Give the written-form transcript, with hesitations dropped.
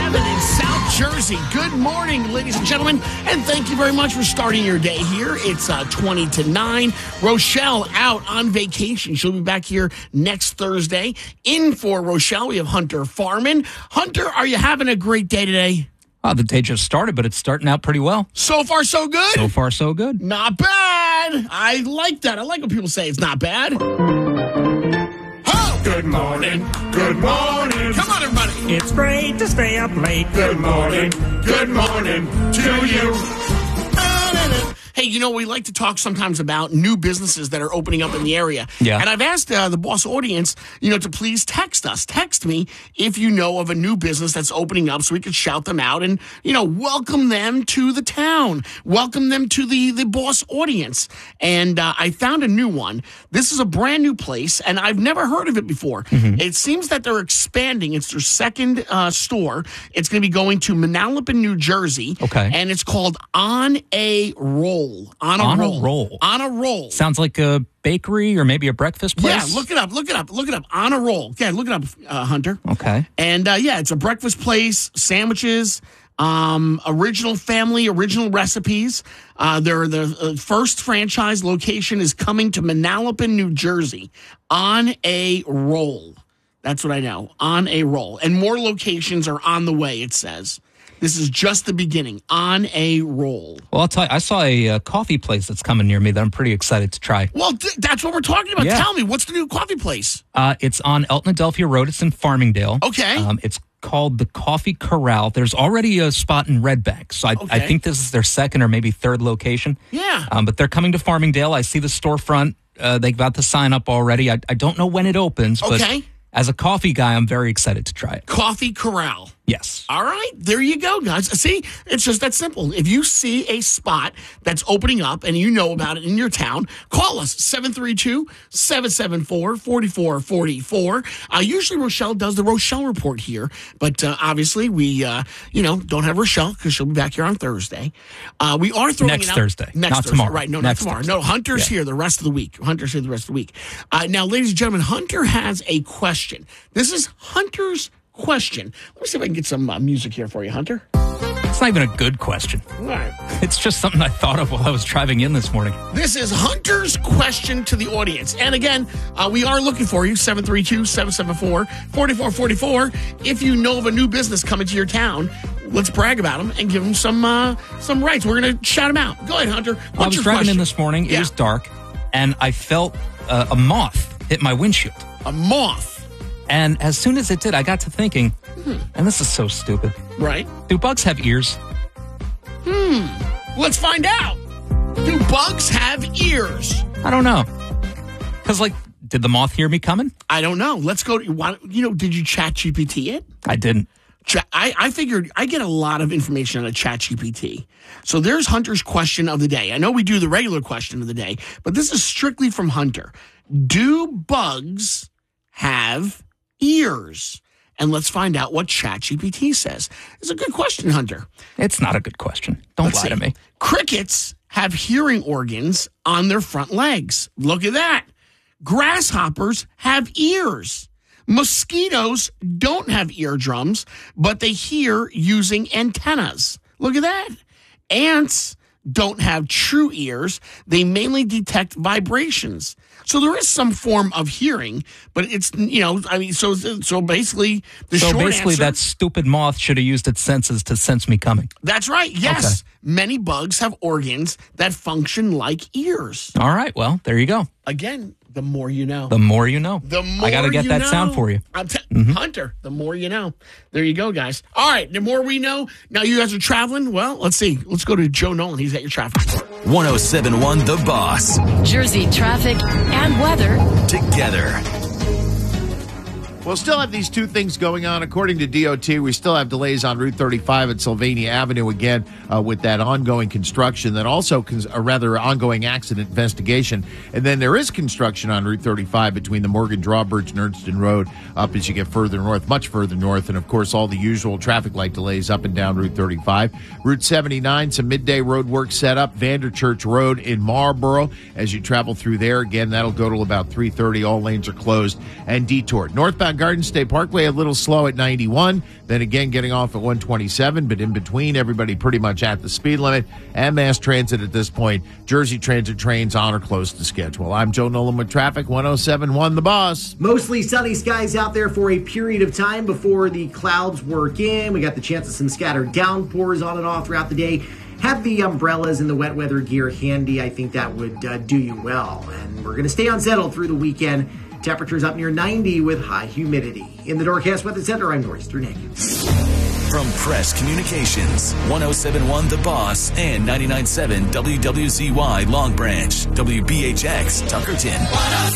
11 in South Jersey. Good morning, ladies and gentlemen, and thank you very much for starting your day here. It's 20 to 9. Rochelle out on vacation. She'll be back here next Thursday. In for Rochelle, we have Hunter Farman. Hunter, are you having a great day today? The day just started, but it's starting out pretty well. So far, so good? So far, so good. Not bad. I like that. I like when people say it's not bad. Good morning, good morning. Come on, everybody. It's great to stay up late. Good morning to you. Hey, you know, we like to talk sometimes about new businesses that are opening up in the area. Yeah. And I've asked the boss audience, to please text us. Text me if you know of a new business that's opening up so we could shout them out and, welcome them to the town. Welcome them to the boss audience. And I found a new one. This is a brand new place, and I've never heard of it before. Mm-hmm. It seems that they're expanding. It's their second store. It's going to be going to Manalapan, New Jersey. Okay. And it's called On a Roll. On a roll. Sounds like a bakery or maybe a breakfast place. Yeah, look it up. On a roll. Yeah, look it up, Hunter. Okay. And it's a breakfast place, sandwiches, original family, original recipes. The first franchise location is coming to Manalapan, New Jersey. On a roll. That's what I know. On a roll. And more locations are on the way, it says. This is just the beginning. On a roll. Well, I'll tell you, I saw a coffee place that's coming near me that I'm pretty excited to try. Well, that's what we're talking about. Yeah. Tell me, what's the new coffee place? It's on Elton Adelphia Road. It's in Farmingdale. Okay. It's called the Coffee Corral. There's already a spot in Red Bank, so I think this is their second or maybe third location. Yeah. But they're coming to Farmingdale. I see the storefront. They've got the sign up already. I don't know when it opens, but as a coffee guy, I'm very excited to try it. Coffee Corral. Yes. All right. There you go, guys. See, it's just that simple. If you see a spot that's opening up and you know about it in your town, call us, 732-774-4444. Usually Rochelle does the Rochelle Report here, but obviously we, don't have Rochelle because she'll be back here on Thursday. We are throwing next Thursday. Next not Thursday. Tomorrow. Right. No, next not tomorrow. Thursday. No, Hunter's here the rest of the week. Now, ladies and gentlemen, Hunter has a question. This is Hunter's question. Let me see if I can get some music here for you, Hunter. It's not even a good question. All right. It's just something I thought of while I was driving in this morning. This is Hunter's question to the audience. And again, we are looking for you, 732-774-4444. If you know of a new business coming to your town, let's brag about them and give them some rights. We're going to shout them out. Go ahead, Hunter. What's I was your driving question? in this morning. It was dark, and I felt a moth hit my windshield. A moth? And as soon as it did, I got to thinking, and this is so stupid. Right. Do bugs have ears? Let's find out. Do bugs have ears? I don't know. Because, did the moth hear me coming? I don't know. Let's go. Did you chat GPT it? I didn't. I figured I get a lot of information on a chat GPT. So there's Hunter's question of the day. I know we do the regular question of the day, but this is strictly from Hunter. Do bugs have ears? And let's find out what ChatGPT says. It's a good question, Hunter. It's not a good question. Don't lie to me. Crickets have hearing organs on their front legs. Look at that. Grasshoppers have ears. Mosquitoes don't have eardrums, but they hear using antennas. Look at that. Ants don't have true ears. They mainly detect vibrations. So there is some form of hearing, but it's, so basically the short answer, that stupid moth should have used its senses to sense me coming. That's right. Yes. Okay. Many bugs have organs that function like ears. All right. Well, there you go. Again, the more you know. The more you know. The more I got to get that sound for you. Hunter, the more you know. There you go, guys. All right, the more we know. Now you guys are traveling. Well, let's see. Let's go to Joe Nolan. He's at your traffic. 107.1 The Boss. Jersey traffic and weather together. We'll still have these two things going on. According to DOT, we still have delays on Route 35 at Sylvania Avenue again with that ongoing construction, then also a rather ongoing accident investigation. And then there is construction on Route 35 between the Morgan Drawbridge and Ernston Road up as you get further north, much further north. And, of course, all the usual traffic light delays up and down Route 35. Route 79, some midday road work set up. Vanderchurch Road in Marlboro. As you travel through there, again, that'll go till about 3:30. All lanes are closed and detoured. Northbound Garden State Parkway, a little slow at 91. Then again, getting off at 127. But in between, everybody pretty much at the speed limit. And mass transit at this point. Jersey Transit trains on or close to schedule. I'm Joe Nolan with traffic. 107.1 The Boss. Mostly sunny skies out there for a period of time before the clouds work in. We got the chance of some scattered downpours on and off throughout the day. Have the umbrellas and the wet weather gear handy. I think that would do you well. And we're going to stay unsettled through the weekend. Temperatures up near 90 with high humidity. In the Norcast Weather Center, I'm Northeastern Nick. From Press Communications, 107.1 The Boss and 99.7 WWZY Long Branch, WBHX Tuckerton.